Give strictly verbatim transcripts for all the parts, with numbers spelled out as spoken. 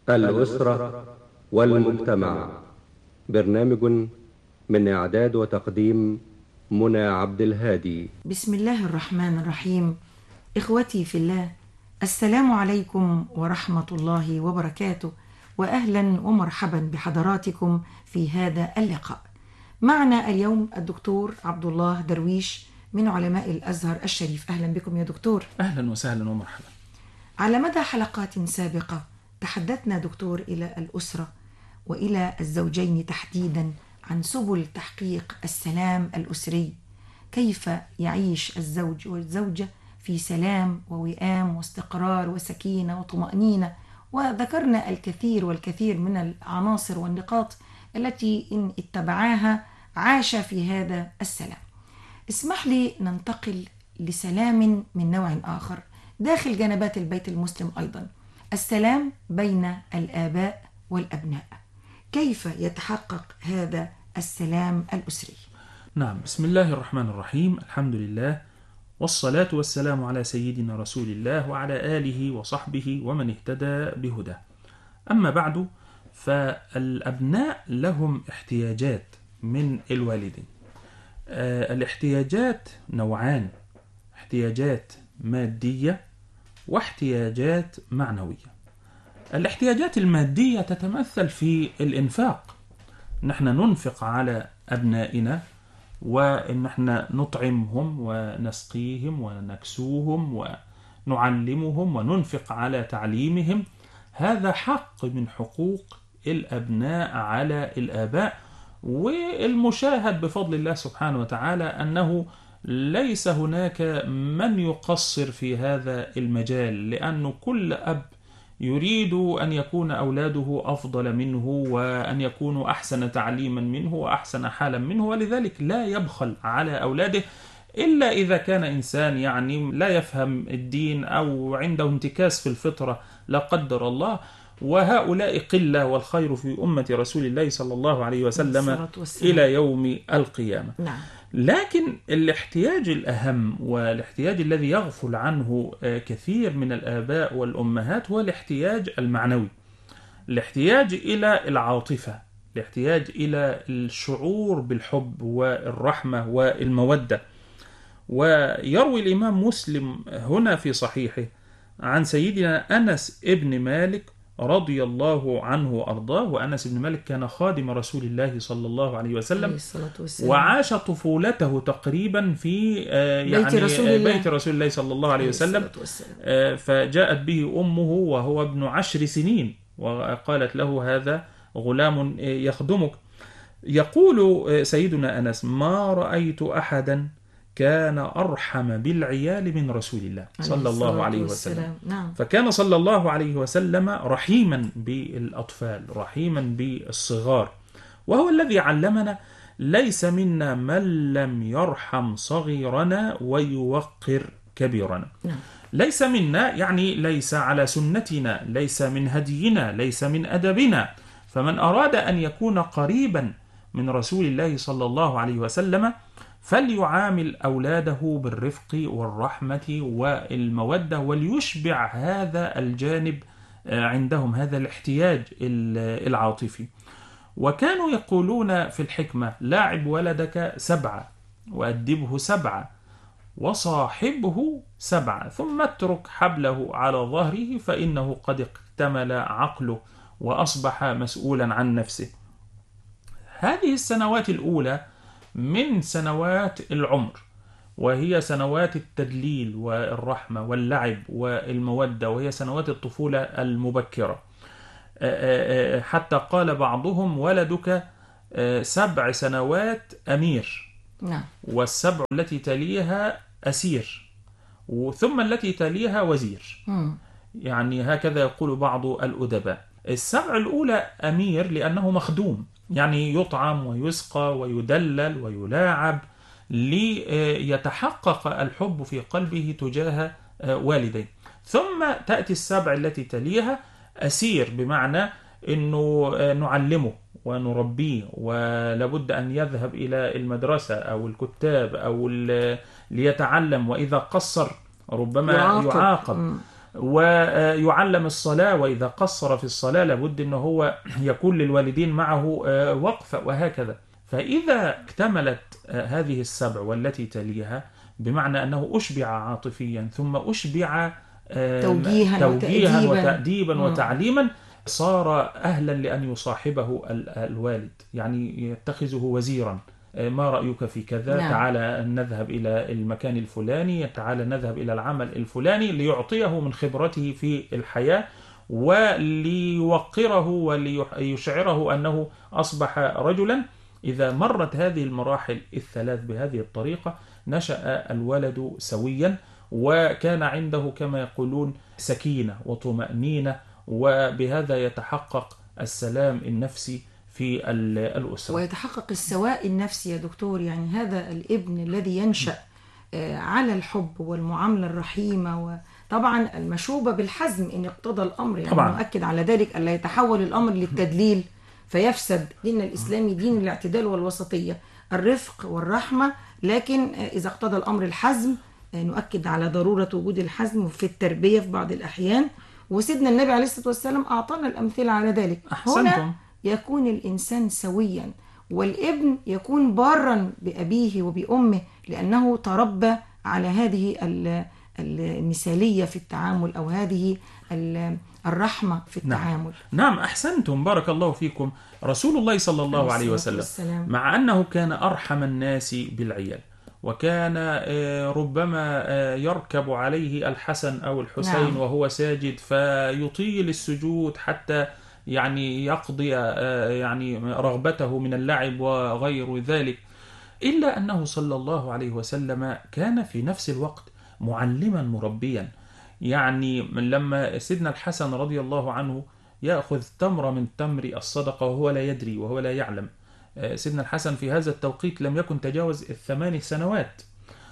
الأسرة والمجتمع. برنامج من إعداد وتقديم منى عبد الهادي. بسم الله الرحمن الرحيم. إخوتي في الله، السلام عليكم ورحمة الله وبركاته، وأهلا ومرحبا بحضراتكم في هذا اللقاء. معنا اليوم الدكتور عبد الله درويش من علماء الأزهر الشريف. أهلا بكم يا دكتور. أهلا وسهلا ومرحبا. على مدى حلقات سابقة تحدثنا دكتور إلى الأسرة وإلى الزوجين تحديدا عن سبل تحقيق السلام الأسري، كيف يعيش الزوج والزوجة في سلام ووئام واستقرار وسكينة وطمأنينة، وذكرنا الكثير والكثير من العناصر والنقاط التي إن اتبعاها عاش في هذا السلام. اسمح لي ننتقل لسلام من نوع آخر داخل جنبات البيت المسلم أيضا، السلام بين الآباء والأبناء. كيف يتحقق هذا السلام الأسري؟ نعم، بسم الله الرحمن الرحيم، الحمد لله والصلاة والسلام على سيدنا رسول الله وعلى آله وصحبه ومن اهتدى بهداه. أما بعد، فالأبناء لهم احتياجات من الوالدين. آه الاحتياجات نوعان: احتياجات مادية واحتياجات معنوية. الاحتياجات المادية تتمثل في الإنفاق، نحن ننفق على أبنائنا، وإن احنا نطعمهم ونسقيهم ونكسوهم ونعلمهم وننفق على تعليمهم. هذا حق من حقوق الأبناء على الآباء، والمشاهد بفضل الله سبحانه وتعالى أنه ليس هناك من يقصر في هذا المجال، لأن كل أب يريد أن يكون أولاده أفضل منه وأن يكونوا أحسن تعليما منه وأحسن حالا منه، ولذلك لا يبخل على أولاده إلا إذا كان إنسان يعني لا يفهم الدين أو عنده انتكاس في الفطرة لا قدر الله، وهؤلاء قلة، والخير في أمة رسول الله صلى الله عليه وسلم إلى يوم القيامة. نعم. لكن الاحتياج الأهم والاحتياج الذي يغفل عنه كثير من الآباء والأمهات هو الاحتياج المعنوي، الاحتياج إلى العاطفة، الاحتياج إلى الشعور بالحب والرحمة والمودة. ويروي الإمام مسلم هنا في صحيحه عن سيدنا أنس ابن مالك رضي الله عنه وأرضاه، وأنس بن مالك كان خادم رسول الله صلى الله عليه وسلم، وعاش طفولته تقريبا في يعني بيت رسول الله, بيت رسول الله صلى الله عليه وسلم. فجاءت به أمه وهو ابن عشر سنين وقالت له: هذا غلام يخدمك. يقول سيدنا أنس: ما رأيت أحدا كان أرحم بالعيال من رسول الله صلى الله عليه وسلم. نعم. فكان صلى الله عليه وسلم رحيما بالأطفال، رحيما بالصغار، وهو الذي علمنا: ليس منا من لم يرحم صغيرنا ويوقر كبيرنا. نعم. ليس منا يعني ليس على سنتنا، ليس من هدينا، ليس من أدبنا. فمن أراد أن يكون قريبا من رسول الله صلى الله عليه وسلم فليعامل أولاده بالرفق والرحمة والمودة، وليشبع هذا الجانب عندهم، هذا الاحتياج العاطفي. وكانوا يقولون في الحكمة: لاعب ولدك سبعة وأدبه سبعة وصاحبه سبعة ثم اترك حبله على ظهره فإنه قد اكتمل عقله وأصبح مسؤولا عن نفسه. هذه السنوات الأولى من سنوات العمر، وهي سنوات التدليل والرحمة واللعب والمودة، وهي سنوات الطفولة المبكرة. حتى قال بعضهم: ولدك سبع سنوات أمير، نعم، والسبع التي تليها أسير، ثم التي تليها وزير. م. يعني هكذا يقول بعض الأدباء. السبع الأولى أمير لأنه مخدوم، يعني يطعم ويسقى ويدلل ويلاعب ليتحقق الحب في قلبه تجاه والديه. ثم تأتي السبع التي تليها أسير، بمعنى أنه نعلمه ونربيه، ولابد أن يذهب إلى المدرسة أو الكتاب أو ليتعلم، وإذا قصر ربما يعاقب, يعاقب. ويعلم الصلاة، وإذا قصر في الصلاة لابد أنه هو يكون للوالدين معه وقفة، وهكذا. فإذا اكتملت هذه السبع والتي تليها، بمعنى أنه أشبع عاطفيا ثم أشبع توجيها, توجيها وتأديبا, وتأديبا وتعليما، صار أهلا لأن يصاحبه الوالد، يعني يتخذه وزيرا. ما رأيك في كذا؟ نعم. تعالى نذهب إلى المكان الفلاني، تعالى نذهب إلى العمل الفلاني، ليعطيه من خبرته في الحياة وليوقره وليشعره أنه أصبح رجلا. إذا مرت هذه المراحل الثلاث بهذه الطريقة نشأ الولد سويا، وكان عنده كما يقولون سكينة وطمأنينة، وبهذا يتحقق السلام النفسي في الأسرة ويتحقق السواء النفسي يا دكتور. يعني هذا الابن الذي ينشأ على الحب والمعاملة الرحيمة، وطبعا المشوبة بالحزم إن اقتضى الأمر، يعني طبعا نؤكد على ذلك ألا يتحول الأمر للتدليل فيفسد. دين الإسلامي دين الاعتدال والوسطية، الرفق والرحمة، لكن إذا اقتضى الأمر الحزم نؤكد على ضرورة وجود الحزم في التربية في بعض الأحيان، وسيدنا النبي عليه الصلاة والسلام أعطانا الأمثلة على ذلك. أحسنتم. هنا يكون الإنسان سويا، والابن يكون بارا بأبيه وبأمه لأنه تربى على هذه المثالية في التعامل، أو هذه الرحمة في التعامل. نعم, نعم أحسنتم، بارك الله فيكم. رسول الله صلى الله عليه وسلم والسلام. مع أنه كان أرحم الناس بالعيال، وكان ربما يركب عليه الحسن أو الحسين نعم. وهو ساجد فيطيل السجود حتى يعني يقضي يعني رغبته من اللعب وغير ذلك، إلا أنه صلى الله عليه وسلم كان في نفس الوقت معلما مربيا. يعني لما سيدنا الحسن رضي الله عنه يأخذ تمرة من تمر الصدقة وهو لا يدري وهو لا يعلم، سيدنا الحسن في هذا التوقيت لم يكن تجاوز الثمان سنوات،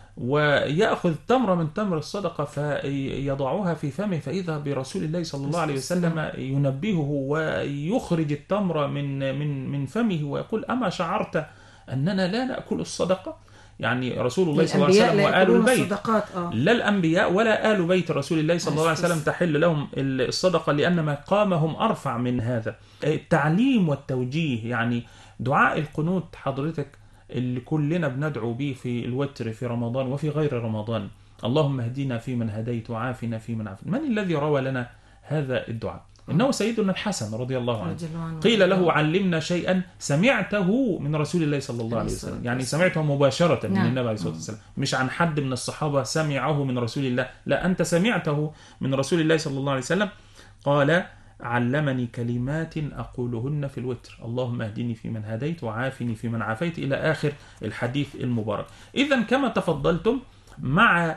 ويأخذ تمرة من تمر الصدقة فيضعها في فمه، فإذا برسول الله صلى الله عليه وسلم ينبهه ويخرج التمرة من من من فمه ويقول: أما شعرت أننا لا نأكل الصدقة؟ يعني رسول الله صلى الله عليه وسلم وآل البيت، آه. لا الأنبياء ولا آل بيت رسول الله صلى الله عليه وسلم تحل لهم الصدقة، لأن مقامهم أرفع من هذا. التعليم والتوجيه، يعني دعاء القنوت حضرتك اللي كلنا بندعو به في الوتر في رمضان وفي غير رمضان: اللهم اهدنا فيمن هديت وعافنا فيمن عافيت. من الذي روى لنا هذا الدعاء؟ إنه سيدنا الحسن رضي الله عنه. قيل له: علمنا شيئا سمعته من رسول الله صلى الله عليه وسلم، يعني سمعته مباشرة من النبي عليه الصلاة والسلام، مش عن حد من الصحابة سمعه من رسول الله، لا، أنت سمعته من رسول الله صلى الله عليه وسلم. قال: علمني كلمات أقولهن في الوتر: اللهم اهدني فيمن هديت وعافني فيمن عافيت، إلى آخر الحديث المبارك. إذن كما تفضلتم، مع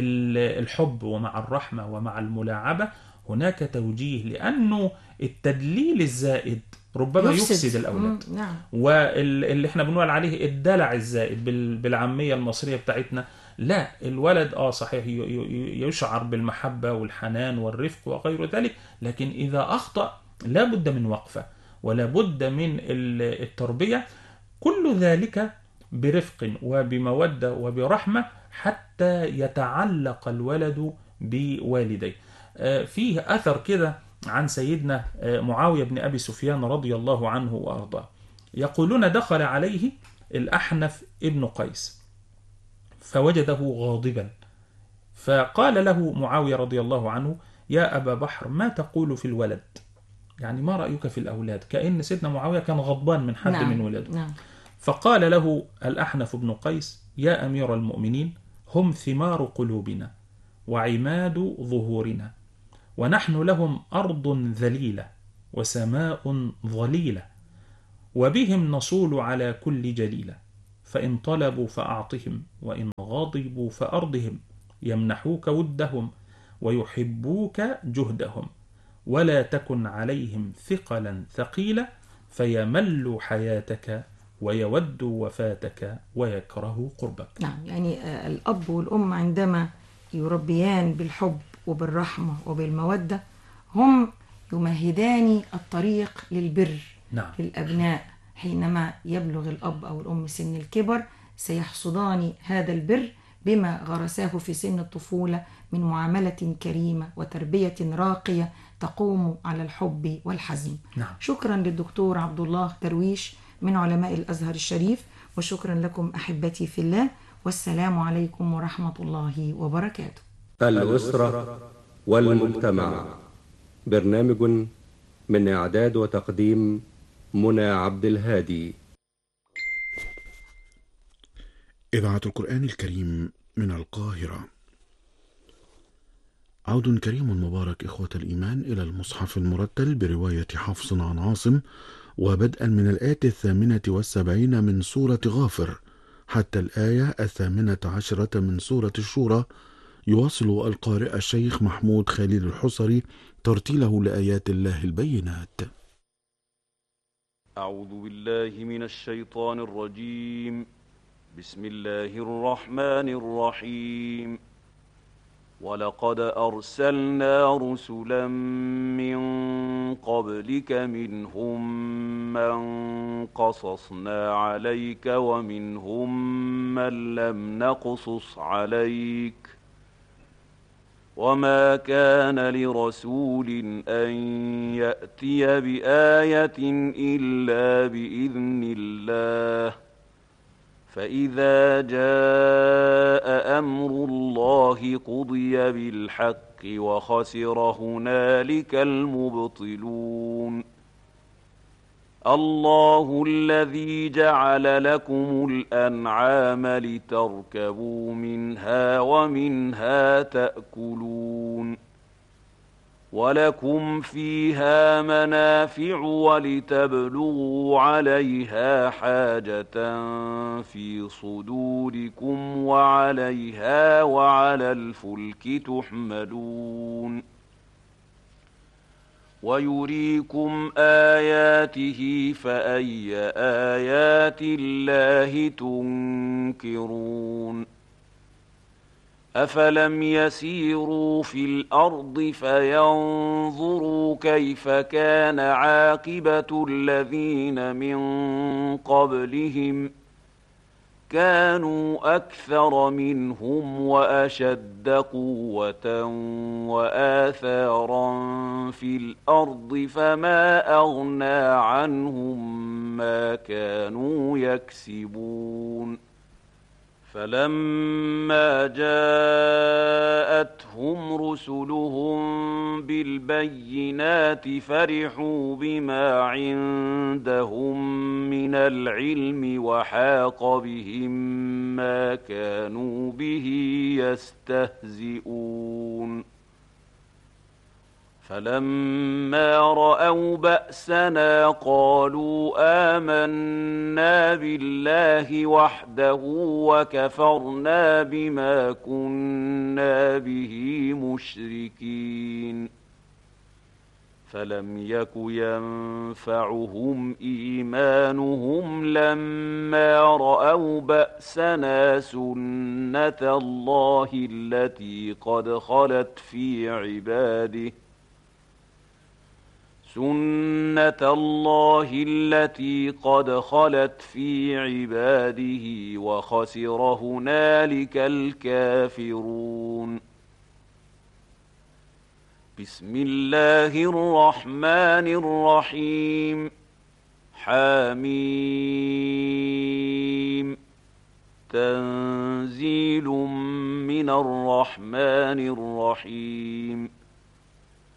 الحب ومع الرحمة ومع الملاعبة هناك توجيه، لأنه التدليل الزائد ربما يفسد, يفسد الأولاد. نعم. واللي احنا بنقول عليه الدلع الزائد بالعامية المصرية بتاعتنا، لا، الولد آه صحيح يشعر بالمحبة والحنان والرفق وغير ذلك، لكن إذا أخطأ لا بد من وقفة ولا بد من التربية، كل ذلك برفق وبمودة وبرحمة حتى يتعلق الولد بوالديه. فيه أثر كده عن سيدنا معاوية بن أبي سفيان رضي الله عنه وأرضاه، يقولون: دخل عليه الأحنف ابن قيس فوجده غاضبا، فقال له معاوية رضي الله عنه: يا أبا بحر، ما تقول في الولد؟ يعني ما رأيك في الأولاد؟ كأن سيدنا معاوية كان غضبان من حد نعم. من ولاده. نعم. فقال له الأحنف بن قيس: يا أمير المؤمنين، هم ثمار قلوبنا وعماد ظهورنا، ونحن لهم أرض ذليلة وسماء ظليلة، وبهم نصول على كل جليلة، فإن طلبوا فأعطهم، وإن غضبوا فأرضهم، يمنحوك ودهم ويحبوك جهدهم، ولا تكن عليهم ثقلا ثقيلا، فيملوا حياتك ويودوا وفاتك ويكرهوا قربك. نعم، يعني الأب والأم عندما يربيان بالحب وبالرحمة وبالمودة هم يمهدان الطريق للبر. نعم. للأبناء حينما يبلغ الأب أو الأم سن الكبر سيحصدان هذا البر بما غرساه في سن الطفولة من معاملة كريمة وتربية راقية تقوم على الحب والحزم. نعم. شكرا للدكتور عبد الله درويش من علماء الأزهر الشريف، وشكرا لكم أحبتي في الله، والسلام عليكم ورحمة الله وبركاته. الأسرة والمجتمع، برنامج من إعداد وتقديم منى عبد الهادي. إذاعة القرآن الكريم من القاهرة. عود كريم مبارك إخوة الإيمان إلى المصحف المرتل برواية حفص عن عاصم، وبدءا من الآية الثامنة والسبعين من سورة غافر حتى الآية الثامنة عشرة من سورة الشورى، يواصل القارئ الشيخ محمود خليل الحصري ترتيله لآيات الله البينات. أعوذ بالله من الشيطان الرجيم. بسم الله الرحمن الرحيم. ولقد أرسلنا رسلا من قبلك منهم من قصصنا عليك ومنهم من لم نقصص عليك، وما كان لرسول أن يأتي بآية إلا بإذن الله، فإذا جاء أمر الله قضي بالحق وخسر هنالك المبطلون. الله الذي جعل لكم الأنعام لتركبوا منها ومنها تأكلون، ولكم فيها منافع ولتبلغوا عليها حاجة في صدوركم وعليها وعلى الفلك تحملون، ويريكم آياته فأي آيات الله تنكرون. أفلم يسيروا في الأرض فينظروا كيف كان عاقبة الذين من قبلهم، كانوا أكثر منهم وأشد قوة وآثارا في الأرض فما أغنى عنهم ما كانوا يكسبون. فلما جاءتهم رسلهم بالبينات فرحوا بما عندهم من العلم وحاق بهم ما كانوا به يستهزئون. فلما رأوا بأسنا قالوا آمنا بالله وحده وكفرنا بما كنا به مشركين. فلم يك ينفعهم إيمانهم لما رأوا بأسنا سنة الله التي قد خلت في عباده سنة الله التي قد خلت في عباده وخسر هنالك الكافرون. بسم الله الرحمن الرحيم. حميم. تنزيل من الرحمن الرحيم.